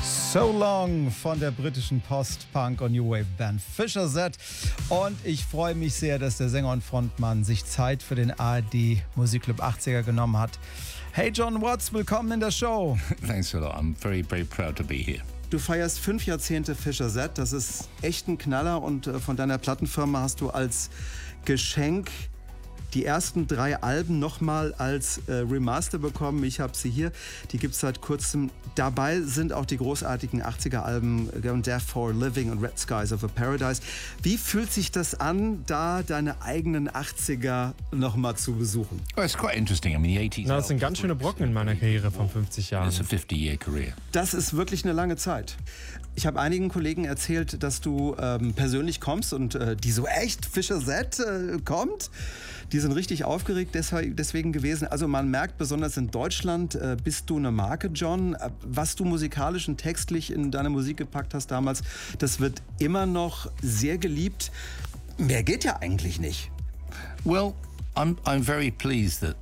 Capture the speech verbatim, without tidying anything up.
So Long von der britischen Post-Punk- und New Wave-Band Fischer Z. Und ich freue mich sehr, dass der Sänger und Frontmann sich Zeit für den A R D Musikclub achtziger genommen hat. Hey John Watts, willkommen in der Show. Thanks a lot. I'm very, very proud to be here. Du feierst fünf Jahrzehnte Fischer Z. Das ist echt ein Knaller. Und von deiner Plattenfirma hast du als Geschenk die ersten drei Alben nochmal als äh, Remaster bekommen. Ich habe sie hier. Die gibt es seit kurzem. Dabei sind auch die großartigen achtziger-Alben Death for Living und Red Skies of a Paradise. Wie fühlt sich das an, da deine eigenen achtziger nochmal zu besuchen? Well, it's quite interesting. I mean, the eighties. Na, das sind ganz schöne Brocken in meiner Karriere von fünfzig Jahren. It's a fifty-year career. Das ist wirklich eine lange Zeit. Ich habe einigen Kollegen erzählt, dass du ähm, persönlich kommst und äh, die so, echt, Fischer Z äh, kommt? Die sind richtig aufgeregt deswegen gewesen. Also man merkt, besonders in Deutschland äh, bist du eine Marke, John. Was du musikalisch und textlich in deine Musik gepackt hast damals, das wird immer noch sehr geliebt. Mehr geht ja eigentlich nicht. Well, I'm I'm very pleased that